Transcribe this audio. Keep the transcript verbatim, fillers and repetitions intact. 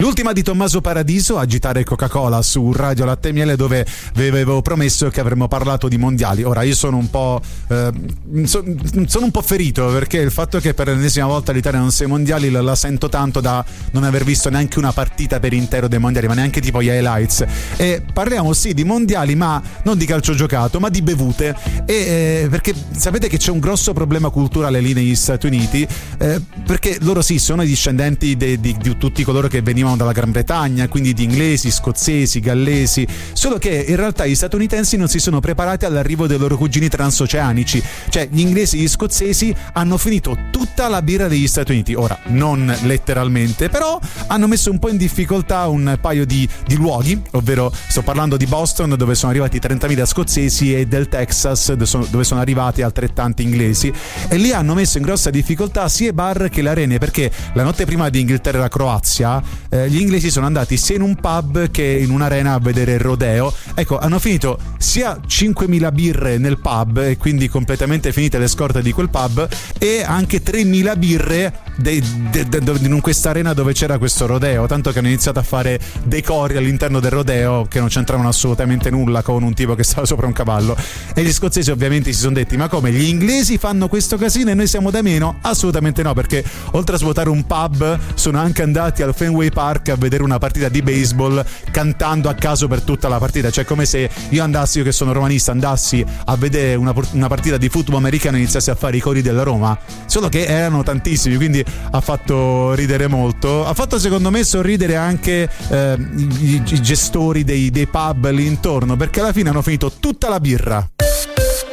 L'ultima di Tommaso Paradiso, Agitare Coca-Cola su Radio Latte e Miele, dove vi avevo promesso che avremmo parlato di mondiali. Ora io sono un po' eh, so, sono un po' ferito, perché il fatto che per l'ennesima volta l'Italia non sia ai mondiali la, la sento tanto da non aver visto neanche una partita per intero dei mondiali, ma neanche tipo gli highlights. E parliamo sì di mondiali, ma non di calcio giocato, ma di bevute. E eh, perché sapete che c'è un grosso problema culturale lì negli Stati Uniti, eh, perché loro sì sono i discendenti di, di, di tutti coloro che venivano dalla Gran Bretagna, quindi di inglesi, scozzesi, gallesi, solo che in realtà gli statunitensi non si sono preparati all'arrivo dei loro cugini transoceanici. Cioè gli inglesi e gli scozzesi hanno finito tutta la birra degli Stati Uniti, ora non letteralmente, però hanno messo un po' in difficoltà un paio di, di luoghi, ovvero sto parlando di Boston, dove sono arrivati trentamila scozzesi, e del Texas, dove sono arrivati altrettanti inglesi, e lì hanno messo in grossa difficoltà sia i bar che le arene, perché la notte prima di Inghilterra-Croazia eh, gli inglesi sono andati sia in un pub che in un'arena a vedere il rodeo. Ecco, hanno finito sia cinquemila birre nel pub, e quindi completamente finite le scorte di quel pub, e anche tremila birre de, de, de, de, in questa arena dove c'era questo rodeo, tanto che hanno iniziato a fare decori all'interno del rodeo che non c'entravano assolutamente nulla con un tipo che stava sopra un cavallo. E gli scozzesi ovviamente si sono detti: ma come, gli inglesi fanno questo casino e noi siamo da meno? Assolutamente no, perché oltre a svuotare un pub sono anche andati al Fenway Park a vedere una partita di baseball cantando a caso per tutta la partita. Cioè come se io andassi, io che sono romanista, andassi a vedere una, una partita di football americano e iniziassi a fare i cori della Roma, solo che erano tantissimi, quindi ha fatto ridere molto. Ha fatto secondo me sorridere anche eh, i, i gestori dei, dei pub lì intorno, perché alla fine hanno finito tutta la birra.